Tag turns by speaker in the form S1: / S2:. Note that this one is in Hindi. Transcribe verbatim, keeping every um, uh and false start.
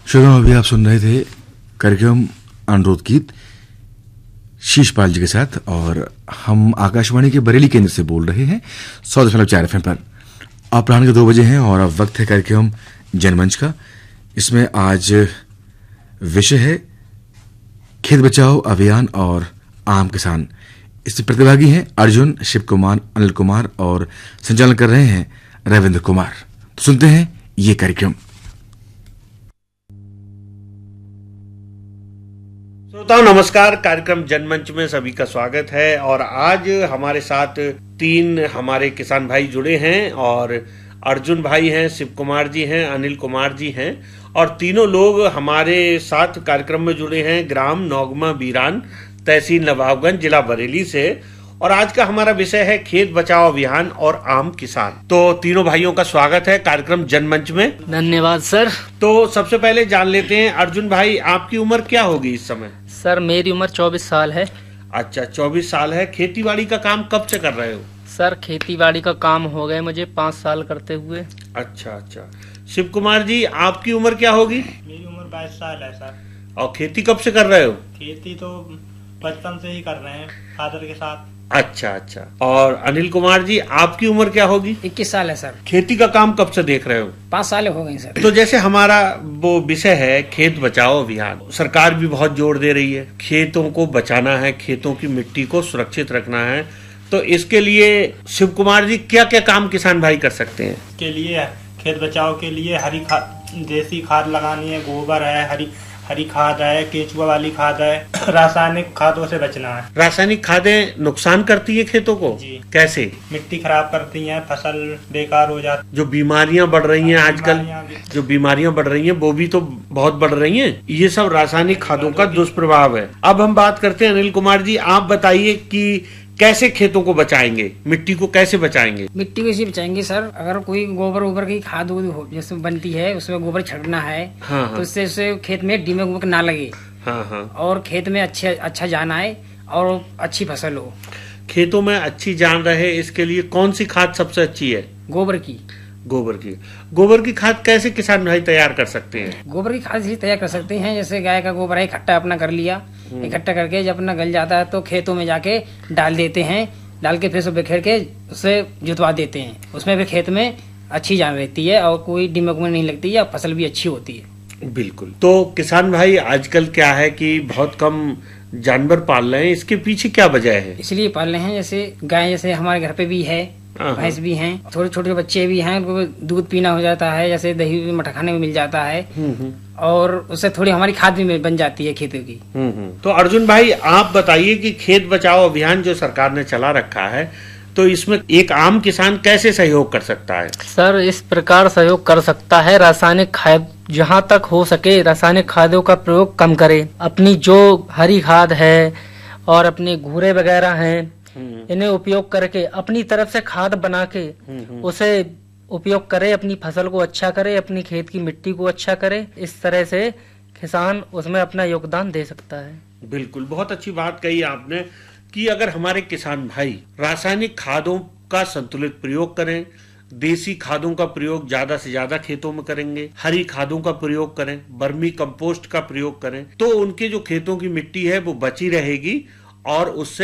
S1: श्रोताओं, अभी आप सुन रहे थे कार्यक्रम अनुरोध गीत शीशपाल जी के साथ, और हम आकाशवाणी के बरेली केंद्र से बोल रहे हैं सौ दशमलव चार एफ एम पर। अपराह्न के दो बजे हैं और अब वक्त है कार्यक्रम जनमंच का। इसमें आज विषय है खेत बचाओ अभियान और आम किसान। इससे प्रतिभागी हैं अर्जुन, शिव कुमार, अनिल कुमार और संचालन कर रहे हैं रविंद्र कुमार। तो सुनते हैं ये कार्यक्रम।
S2: श्रोताओं नमस्कार, कार्यक्रम जनमंच में सभी का स्वागत है। और आज हमारे साथ तीन हमारे किसान भाई जुड़े हैं, और अर्जुन भाई हैं, शिव कुमार जी हैं, अनिल कुमार जी हैं, और तीनों लोग हमारे साथ कार्यक्रम में जुड़े हैं ग्राम नौगमा बीरान, तहसील नवाबगंज, जिला बरेली से। और आज का हमारा विषय है खेत बचाओ अभियान और आम किसान। तो तीनों भाइयों का स्वागत है कार्यक्रम जनमंच में।
S3: धन्यवाद सर।
S2: तो सबसे पहले जान लेते हैं अर्जुन भाई, आपकी उम्र क्या होगी इस समय?
S3: सर मेरी उम्र चौबीस साल है।
S2: अच्छा, चौबीस साल है। खेतीबाड़ी का काम कब से कर रहे हो?
S3: सर खेतीबाड़ी का काम हो गए मुझे पाँच साल करते हुए।
S2: अच्छा अच्छा। शिव कुमार जी, आपकी उम्र क्या होगी?
S4: मेरी उम्र बाईस साल है सर।
S2: और खेती कब से कर रहे हो?
S4: खेती तो बचपन से ही कर रहे हैं फादर के साथ।
S2: अच्छा अच्छा। और अनिल कुमार जी, आपकी उम्र क्या होगी?
S5: इक्कीस साल है सर।
S2: खेती का काम कब से देख रहे हो?
S5: पाँच साल हो गए सर।
S2: तो जैसे हमारा वो विषय है खेत बचाओ अभियान, सरकार भी बहुत जोर दे रही है, खेतों को बचाना है, खेतों की मिट्टी को सुरक्षित रखना है। तो इसके लिए शिव कुमार जी क्या क्या काम किसान भाई कर सकते हैं?
S4: के लिए खेत बचाव के लिए हरी खाद, देसी खाद लगानी है, गोबर है, हरी हरी खाद है, केचुआ वाली खाद है, रासायनिक खादों से बचना है।
S2: रासायनिक खादें नुकसान करती है खेतों को?
S4: जी।
S2: कैसे?
S4: मिट्टी खराब करती हैं, फसल बेकार हो जाती।
S2: जो बीमारियां बढ़ रही हैं आजकल,
S4: बीमारियां भी।
S2: जो बीमारियां बढ़ रही हैं वो भी तो बहुत बढ़ रही हैं। ये सब रासायनिक खादों का दुष्प्रभाव है। अब हम बात करते हैं अनिल कुमार जी, आप बताइए कि कैसे खेतों को बचाएंगे, मिट्टी को कैसे बचाएंगे?
S5: मिट्टी को इसी बचाएंगे सर, अगर कोई गोबर वोबर की खाद हो- जैसे बनती है उसमें गोबर छिड़कना है।
S2: हाँ, हाँ।
S5: तो इससे उससे खेत में दीमक वुमक ना लगे,
S2: हाँ हाँ।
S5: और खेत में अच्छे अच्छा जान आए और अच्छी फसल हो।
S2: खेतों में अच्छी जान रहे, इसके लिए कौन सी खाद सबसे अच्छी है?
S5: गोबर की
S2: गोबर की। गोबर की खाद कैसे किसान भाई तैयार कर सकते हैं?
S5: गोबर की खाद इसी तैयार कर सकते हैं, जैसे गाय का गोबर है, इकट्ठा अपना कर लिया, इकट्ठा करके जब अपना गल जाता है तो खेतों में जाके डाल देते हैं, डाल के फिर उसे बिखेर के उसे जुतवा देते हैं। उसमें फिर खेत में अच्छी जान रहती है और कोई दीमक में नहीं लगती है, फसल भी अच्छी होती है।
S2: बिल्कुल। तो किसान भाई आजकल क्या है कि बहुत कम जानवर पाल रहे हैं, इसके पीछे क्या वजह है?
S5: इसलिए पाल रहे हैं, जैसे गाय जैसे हमारे घर पे भी है,
S2: हाँ,
S5: भैंस भी हैं, छोटे छोटे बच्चे भी हैं, उनको दूध पीना हो जाता है, जैसे दही भी मठा खाने में मिल जाता है, और उससे थोड़ी हमारी खाद भी बन जाती है खेतों की।
S2: तो अर्जुन भाई, आप बताइए कि खेत बचाओ अभियान जो सरकार ने चला रखा है, तो इसमें एक आम किसान कैसे सहयोग कर सकता है?
S3: सर इस प्रकार सहयोग कर सकता है, रासायनिक खाद जहाँ तक हो सके रासायनिक खादों का प्रयोग कम करे। अपनी जो हरी खाद है और अपने घूरे वगैरह हैं, इन्हें उपयोग करके अपनी तरफ से खाद बना के उसे उपयोग करे, अपनी फसल को अच्छा करे, अपनी खेत की मिट्टी को अच्छा करे। इस तरह से किसान उसमें अपना योगदान दे सकता है।
S2: बिल्कुल, बहुत अच्छी बात कही आपने कि अगर हमारे किसान भाई रासायनिक खादों का संतुलित प्रयोग करें, देसी खादों का प्रयोग ज्यादा से ज्यादा खेतों में करेंगे, हरी खादों का प्रयोग करें, वर्मी कंपोस्ट का प्रयोग करें, तो उनके जो खेतों की मिट्टी है वो बची रहेगी और उससे